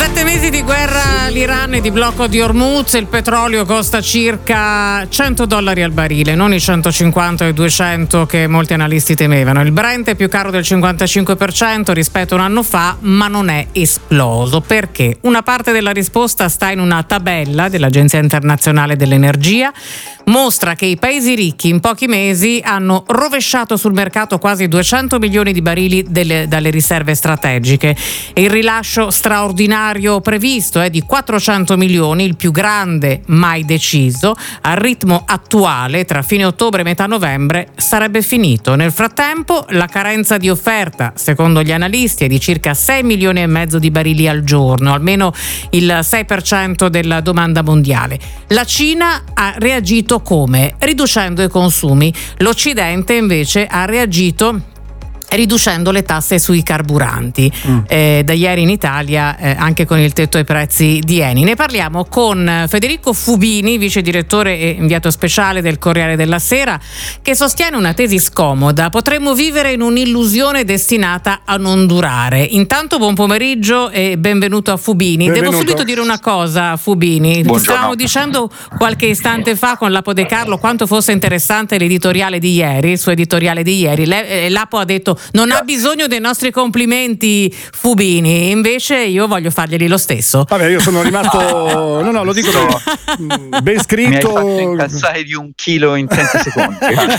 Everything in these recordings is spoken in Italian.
7 mesi di guerra all'Iran e di blocco di Hormuz, il petrolio costa circa $100 al barile, non i 150 e 200 che molti analisti temevano. Il Brent è più caro del 55% rispetto a un anno fa, ma non è esploso. Perché? Una parte della risposta sta in una tabella dell'Agenzia Internazionale dell'Energia. Mostra che i paesi ricchi in pochi mesi hanno rovesciato sul mercato quasi 200 milioni di barili dalle riserve strategiche. E il rilascio straordinario previsto è di 400 milioni, il più grande mai deciso. Al ritmo attuale, tra fine ottobre e metà novembre, sarebbe finito. Nel frattempo, la carenza di offerta, secondo gli analisti, è di circa 6 milioni e mezzo di barili al giorno, almeno il 6% della domanda mondiale. La Cina ha reagito come? Riducendo i consumi. L'Occidente invece ha reagito riducendo le tasse sui carburanti. Da ieri in Italia anche con il tetto ai prezzi di Eni. Ne parliamo con Federico Fubini, vice direttore e inviato speciale del Corriere della Sera, che sostiene una tesi scomoda: potremmo vivere in un'illusione destinata a non durare. Intanto buon pomeriggio e benvenuto a Fubini. Benvenuto. Devo subito dire una cosa, Fubini. Buongiorno. Stavamo dicendo qualche istante fa con Lapo De Carlo quanto fosse interessante l'editoriale di ieri, il suo editoriale di ieri. Lapo ha detto: non ha bisogno dei nostri complimenti, Fubini, invece io voglio farglieli lo stesso. Vabbè, io sono rimasto no, lo dico ben scritto. Mi hai fatto incazzare di 1 chilo in 30 secondi.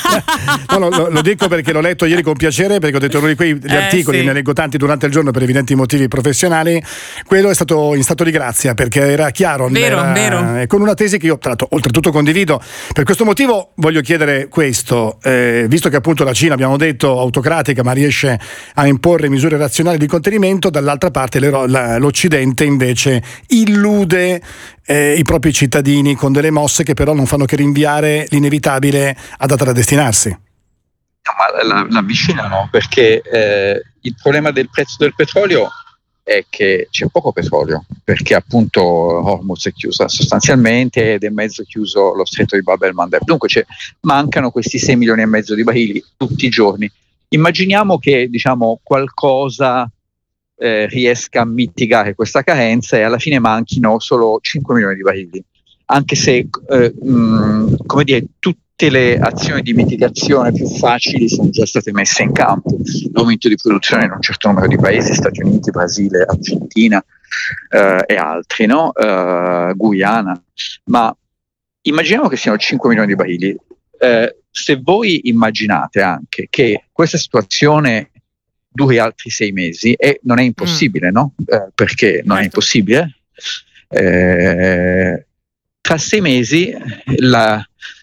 No, lo dico perché l'ho letto ieri con piacere, perché ho detto uno di quegli articoli, sì. ne leggo tanti durante il giorno per evidenti motivi professionali. Quello è stato in stato di grazia, perché era chiaro, vero. Con una tesi che io tra l'altro oltretutto condivido. Per questo motivo voglio chiedere questo, visto che appunto la Cina, abbiamo detto, autocratica, ma riesce a imporre misure razionali di contenimento, dall'altra parte l'Occidente invece illude i propri cittadini con delle mosse che però non fanno che rinviare l'inevitabile a data da destinarsi. No, ma l'avvicinano perché il problema del prezzo del petrolio è che c'è poco petrolio, perché appunto Hormuz è chiusa sostanzialmente ed è mezzo chiuso lo stretto di Bab el-Mandeb. Dunque mancano questi 6 milioni e mezzo di barili tutti i giorni. Immaginiamo che qualcosa riesca a mitigare questa carenza e alla fine manchino solo 5 milioni di barili, anche se tutte le azioni di mitigazione più facili sono già state messe in campo. L'aumento di produzione in un certo numero di paesi, Stati Uniti, Brasile, Argentina e altri, no? Guyana. Ma immaginiamo che siano 5 milioni di barili. Se voi immaginate anche che questa situazione duri altri 6 mesi, e non è impossibile, no? Perché non è impossibile? Tra 6 mesi la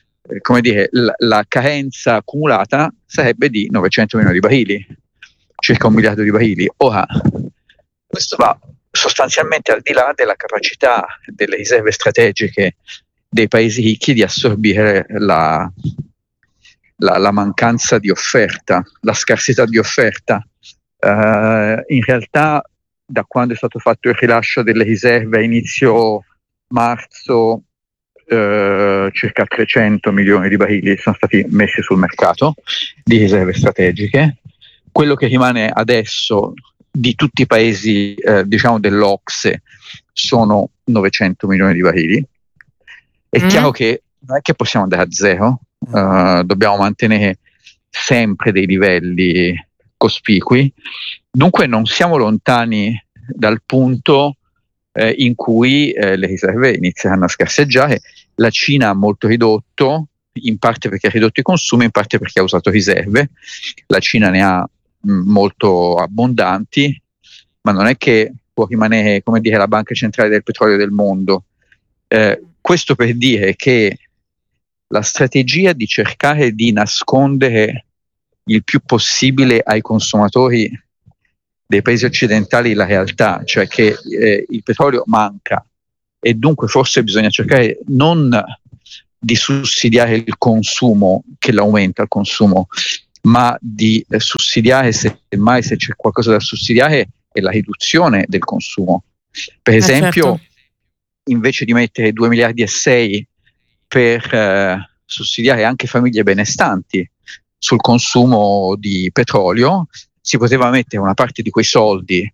carenza accumulata sarebbe di 900 milioni di barili, circa 1 miliardo di barili. Ora, questo va sostanzialmente al di là della capacità delle riserve strategiche dei paesi ricchi di assorbire la mancanza di offerta, la scarsità di offerta. In realtà, da quando è stato fatto il rilascio delle riserve a inizio marzo, circa 300 milioni di barili sono stati messi sul mercato di riserve strategiche. Quello che rimane adesso di tutti i paesi dell'OCSE sono 900 milioni di barili. È chiaro che non è che possiamo andare a zero, dobbiamo mantenere sempre dei livelli cospicui, dunque non siamo lontani dal punto in cui le riserve inizieranno a scarseggiare. La Cina ha molto ridotto, in parte perché ha ridotto i consumi, in parte perché ha usato riserve. La Cina ne ha molto abbondanti, ma non è che può rimanere, la banca centrale del petrolio del mondo. Questo per dire che la strategia di cercare di nascondere il più possibile ai consumatori dei paesi occidentali la realtà, cioè che il petrolio manca e dunque forse bisogna cercare non di sussidiare il consumo, che l'aumenta il consumo, ma di sussidiare, se c'è qualcosa da sussidiare, è la riduzione del consumo. Per esempio, invece di mettere 2 miliardi e 6 per sussidiare anche famiglie benestanti sul consumo di petrolio, si poteva mettere una parte di quei soldi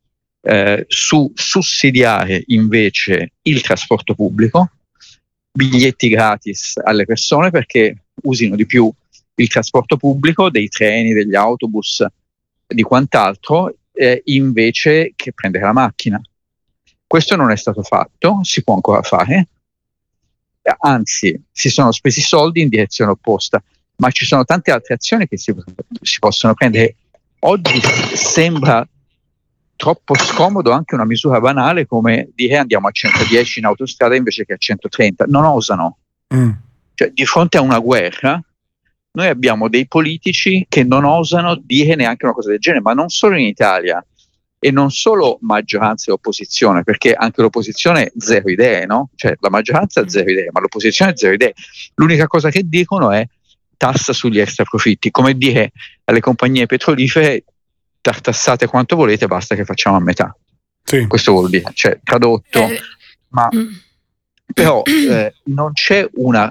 su sussidiare invece il trasporto pubblico, biglietti gratis alle persone perché usino di più il trasporto pubblico, dei treni, degli autobus, di quant'altro, invece che prendere la macchina. Questo non è stato fatto, si può ancora fare, anzi si sono spesi soldi in direzione opposta, ma ci sono tante altre azioni che si possono prendere. Oggi sembra troppo scomodo anche una misura banale come dire andiamo a 110 in autostrada invece che a 130. Non osano. Cioè, di fronte a una guerra noi abbiamo dei politici che non osano dire neanche una cosa del genere, ma non solo in Italia e non solo maggioranza e opposizione, perché anche l'opposizione zero idee, no? Cioè la maggioranza zero idee, ma l'opposizione zero idee. L'unica cosa che dicono è tassa sugli extraprofitti, come dire alle compagnie petrolifere tartassate quanto volete, basta che facciamo a metà. Sì. Questo vuol dire, cioè tradotto, ma però non c'è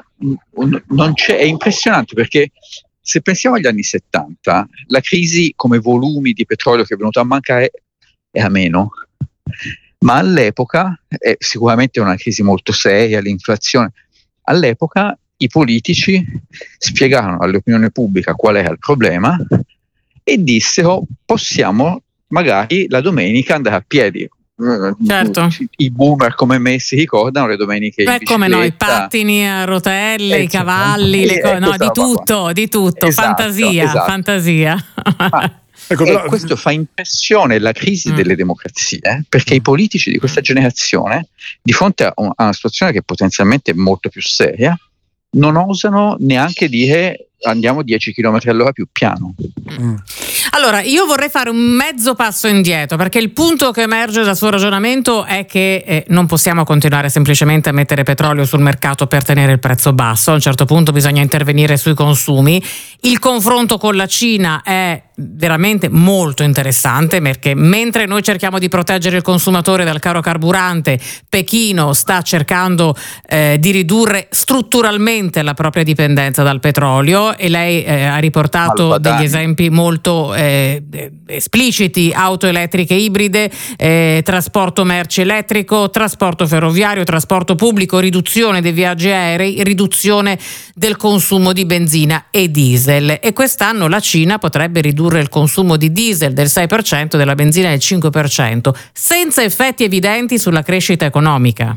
è impressionante perché se pensiamo agli anni 70, la crisi come volumi di petrolio che è venuta a mancare era meno, ma all'epoca sicuramente è una crisi molto seria, l'inflazione. All'epoca i politici spiegarono all'opinione pubblica qual era il problema e dissero possiamo magari la domenica andare a piedi. Certo. I boomer come me si ricordano le domeniche in bicicletta. Come no, i pattini a rotelle, i cavalli, no, di tutto, esatto, fantasia. Ecco, questo fa impressione, la crisi delle democrazie, perché i politici di questa generazione, di fronte a una situazione che potenzialmente è molto più seria, non osano neanche dire andiamo 10 km all'ora più piano. Allora, io vorrei fare un mezzo passo indietro, perché il punto che emerge dal suo ragionamento è che non possiamo continuare semplicemente a mettere petrolio sul mercato per tenere il prezzo basso. A un certo punto bisogna intervenire sui consumi. Il confronto con la Cina è veramente molto interessante, perché mentre noi cerchiamo di proteggere il consumatore dal caro carburante, Pechino sta cercando di ridurre strutturalmente la propria dipendenza dal petrolio, e lei ha riportato degli esempi molto espliciti: auto elettriche ibride, trasporto merci elettrico, trasporto ferroviario, trasporto pubblico, riduzione dei viaggi aerei, riduzione del consumo di benzina e diesel. E quest'anno la Cina potrebbe ridurre il consumo di diesel del 6%, della benzina del 5%, senza effetti evidenti sulla crescita economica.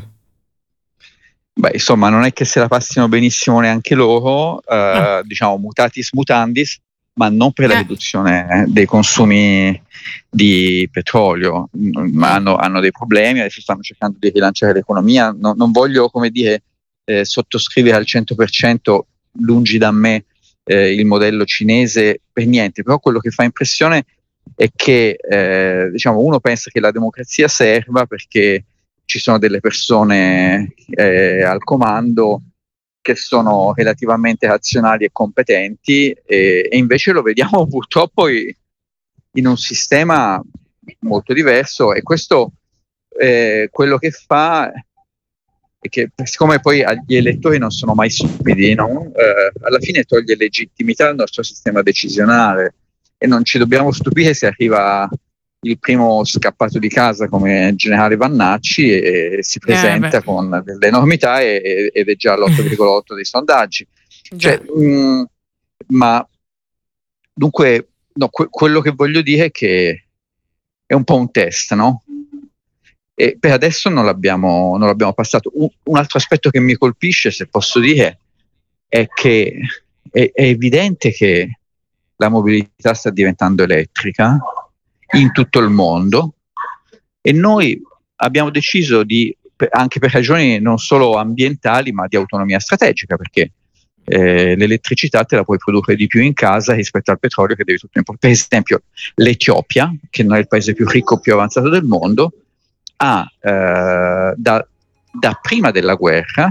Beh, insomma, non è che se la passino benissimo neanche loro, diciamo mutatis mutandis, ma non per la riduzione dei consumi di petrolio. Hanno dei problemi, adesso stanno cercando di rilanciare l'economia. Non voglio, come dire, sottoscrivere al 100%, lungi da me, il modello cinese per niente, però quello che fa impressione è che diciamo, uno pensa che la democrazia serva perché ci sono delle persone al comando che sono relativamente razionali e competenti, e invece lo vediamo purtroppo in un sistema molto diverso, e questo quello che fa è che, siccome poi gli elettori non sono mai stupidi, no? Alla fine toglie legittimità al nostro sistema decisionale, e non ci dobbiamo stupire se arriva il primo scappato di casa come generale Vannacci e si presenta con delle enormità ed è già all'8,8 dei sondaggi. Cioè, ma dunque no, quello che voglio dire è che è un po' un test, no? E per adesso non l'abbiamo passato. Un altro aspetto che mi colpisce, se posso dire, è che è evidente che la mobilità sta diventando elettrica in tutto il mondo, e noi abbiamo deciso anche per ragioni non solo ambientali ma di autonomia strategica, perché l'elettricità te la puoi produrre di più in casa rispetto al petrolio che devi tutto importare. Per esempio l'Etiopia, che non è il paese più ricco, più avanzato del mondo, ha da prima della guerra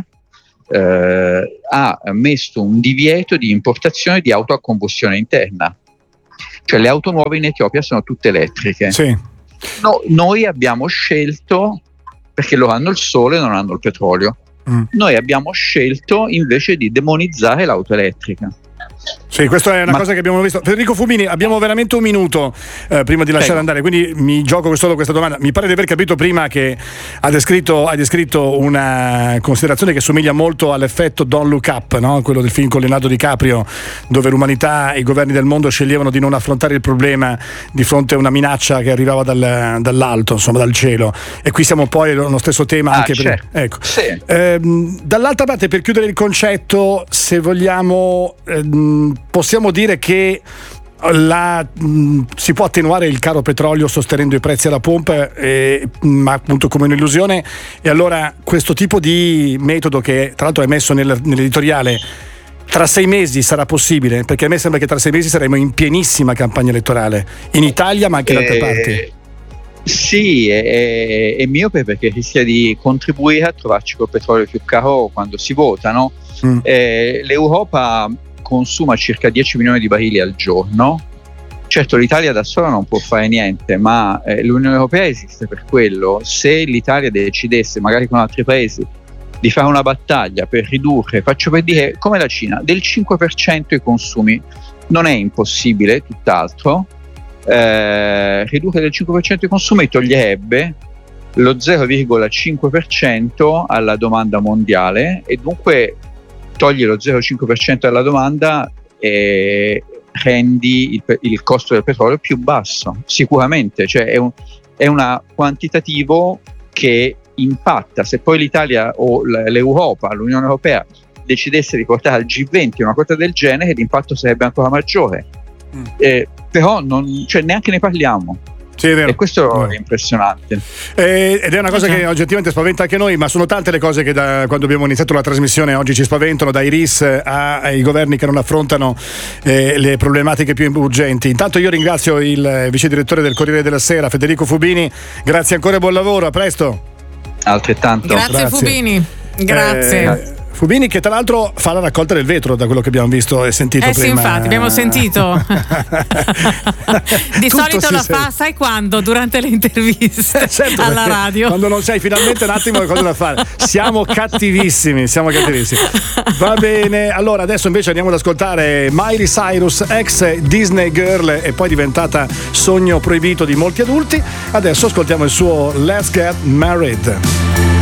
ha messo un divieto di importazione di auto a combustione interna. Cioè le auto nuove in Etiopia sono tutte elettriche. Sì. Noi abbiamo scelto, perché loro hanno il sole e non hanno il petrolio, noi abbiamo scelto invece di demonizzare l'auto elettrica. Sì, questa è una cosa che abbiamo visto. Federico Fubini, abbiamo veramente un minuto prima di lasciare andare, quindi mi gioco solo questa domanda. Mi pare di aver capito prima che hai descritto una considerazione che somiglia molto all'effetto Don't Look Up, no? Quello del film con Leonardo DiCaprio, dove l'umanità e i governi del mondo sceglievano di non affrontare il problema di fronte a una minaccia che arrivava dall'alto, insomma dal cielo. E qui siamo poi allo stesso tema anche certo. ecco. Sì. Dall'altra parte, per chiudere il concetto, se vogliamo, possiamo dire che si può attenuare il caro petrolio sostenendo i prezzi alla pompa, ma appunto come un'illusione. E allora questo tipo di metodo, che tra l'altro è messo nell'editoriale, tra 6 mesi sarà possibile? Perché a me sembra che tra 6 mesi saremo in pienissima campagna elettorale in Italia, ma anche in altre parti. Sì, è miope, perché rischia di contribuire a trovarci col petrolio più caro quando si vota, no? L'Europa consuma circa 10 milioni di barili al giorno. Certo, l'Italia da sola non può fare niente, ma l'Unione Europea esiste per quello. Se l'Italia decidesse, magari con altri paesi, di fare una battaglia per ridurre, faccio per dire, come la Cina, del 5% i consumi, non è impossibile, tutt'altro. Ridurre del 5% i consumi toglierebbe lo 0,5% alla domanda mondiale, e dunque togli lo 0,5% alla domanda e rendi il costo del petrolio più basso, sicuramente. Cioè è un quantitativo che impatta. Se poi l'Italia o l'Europa, l'Unione Europea, decidesse di portare al G20 una quota del genere, l'impatto sarebbe ancora maggiore. Però neanche ne parliamo. Sì, è vero. E questo è impressionante. Ed è una cosa che oggettivamente spaventa anche noi, ma sono tante le cose che da quando abbiamo iniziato la trasmissione oggi ci spaventano, dai RIS ai governi che non affrontano le problematiche più urgenti. Intanto io ringrazio il vice direttore del Corriere della Sera, Federico Fubini, grazie ancora e buon lavoro, a presto. Altrettanto. Grazie. Fubini, grazie. Fubini, che tra l'altro fa la raccolta del vetro, da quello che abbiamo visto e sentito prima. Sì, infatti, abbiamo sentito. Di solito la fa, sai quando? Durante le interviste certo, alla radio. Quando non sai finalmente un attimo le cose da fare. Siamo cattivissimi. Va bene, allora adesso invece andiamo ad ascoltare Miley Cyrus, ex Disney Girl e poi diventata sogno proibito di molti adulti. Adesso ascoltiamo il suo Let's Get Married.